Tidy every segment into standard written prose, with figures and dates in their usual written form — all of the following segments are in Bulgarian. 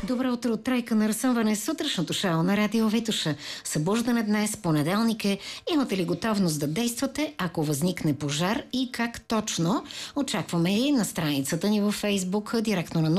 Добро утро от Тройка на разсъмване, сутрешното шоу на Радио Витоша. Събуждане днес, понеделник е. Имате ли готовност да действате, ако възникне пожар и как точно? Очакваме и на страницата ни във Фейсбук, директно на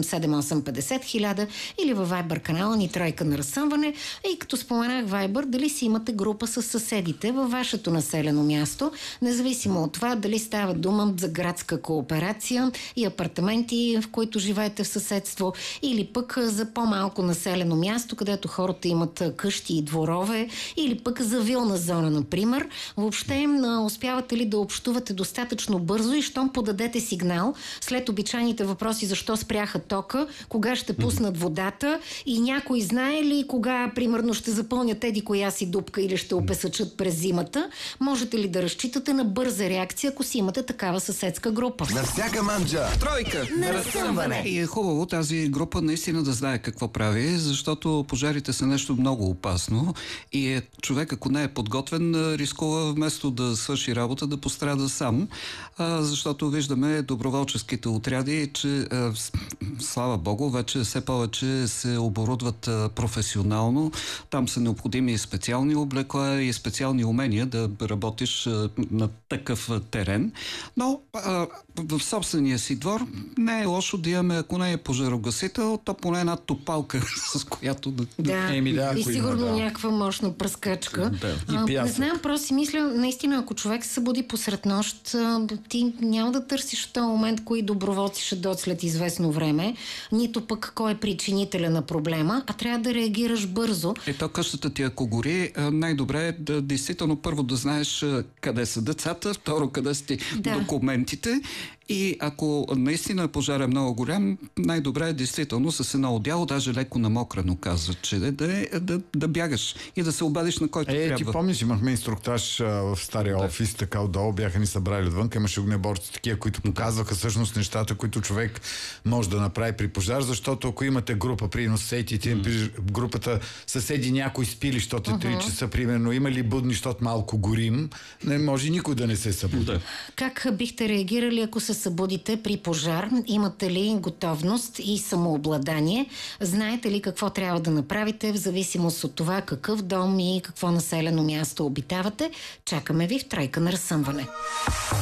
087850 или във Viber канала ни Тройка на разсъмване. И като споменах Viber, дали си имате група с съседите във вашето населено място, независимо от това дали става дума за градска кооперация и апартаменти, в които живеете в съседство, или пък за по-малко населено място, където хората имат къщи и дворове, или пък за вилна зона, например. Въобще, успявате ли да общувате достатъчно бързо и щом подадете сигнал след обичайните въпроси защо спряха тока, кога ще пуснат водата и някой знае ли кога, примерно, ще запълнят еди коя си дупка или ще опесъчат през зимата, можете ли да разчитате на бърза реакция, ако си имате такава съседска група? На всяка манджа Тройка на разсъмване. И е хубаво тази група наистина да знае какво прави, защото пожарите са нещо много опасно и човек, ако не е подготвен, рискува вместо да свърши работа, да пострада сам, защото виждаме доброволческите отряди, че слава Богу, вече все повече се оборудват професионално. Там са необходими специални облекла и специални умения да работиш на такъв терен. Но в собствения си двор не е лошо да имаме, ако не е пожарогасител, то поне една топалка, с която да, и сигурно някаква мощна пръскачка. Не знам, просто си мисля, наистина, ако човек се събуди посред нощ, ти няма да търсиш в този момент кои доброволци ще дойдат след известно време, нито пък кой е причинителя на проблема, а трябва да реагираш бързо. Ето къщата ти, ако гори, най-добре е да действително първо да знаеш къде са децата, второ къде са ти документите. И ако наистина пожар е много голям, най-добре е действително с едно одяло, даже леко намокрано, казва, че да бягаш и да се обадиш на който трябва. Ти помниш, имахме инструктаж в стария офис, така отдолу бяха ни събрали отвън, имаше огнеборци такива, които показваха всъщност нещата, които човек може да направи при пожар, защото ако имате група, примерно съседите, групата съседи някой спили, защото е 3 часа, примерно, има ли будни, защото малко горим, не може никой да не се събуди. Как бихте реагирали, ако се събудите при пожар? Имате ли готовност и самообладание? Знаете ли какво трябва да направите в зависимост от това какъв дом и какво населено място обитавате? Чакаме ви в Тройка на разсъмване.